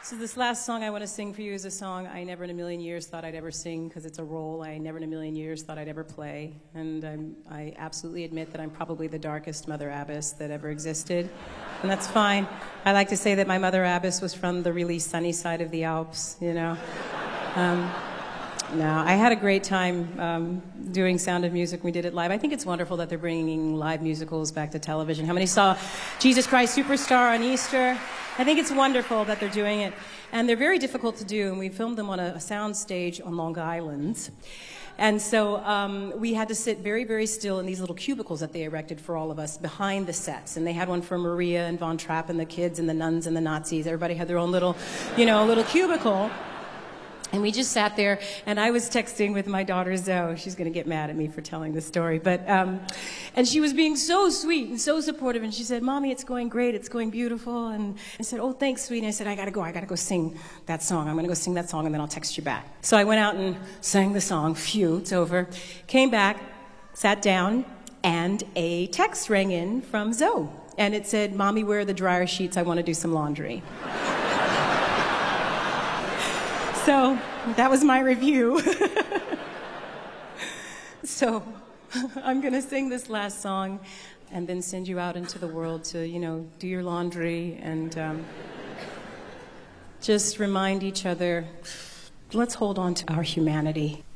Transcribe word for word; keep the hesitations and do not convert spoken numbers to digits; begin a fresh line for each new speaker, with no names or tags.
So this last song I want to sing for you is a song I never in a million years thought I'd ever sing, because it's a role I never in a million years thought I'd ever play. And I'm, I absolutely admit that I'm probably the darkest Mother Abbess that ever existed. And that's fine. I like to say that my Mother Abbess was from the really sunny side of the Alps, you know. Um, no, I had a great time um, doing Sound of Music. We did it live. I think it's wonderful that they're bringing live musicals back to television. How many saw Jesus Christ Superstar on Easter? I think it's wonderful that they're doing it. And they're very difficult to do, and we filmed them on a, a sound stage on Long Island. And so um, we had to sit very, very still in these little cubicles that they erected for all of us behind the sets. And they had one for Maria and Von Trapp and the kids and the nuns and the Nazis. Everybody had their own little, you know, little cubicle. And we just sat there, and I was texting with my daughter Zoe. She's going to get mad at me for telling this story. But, um, and she was being so sweet and so supportive. And she said, "Mommy, it's going great. It's going beautiful." And I said, "Oh, thanks, sweetie." And I said, I got to go. I got to go sing that song. I'm going to go sing that song, and then I'll text you back. So I went out and sang the song. Phew, it's over. Came back, sat down, and a text rang in from Zoe. And it said, "Mommy, where are the dryer sheets? I want to do some laundry." So that was my review. So I'm going to sing this last song and then send you out into the world to, you know, do your laundry and um, just remind each other, let's hold on to our humanity.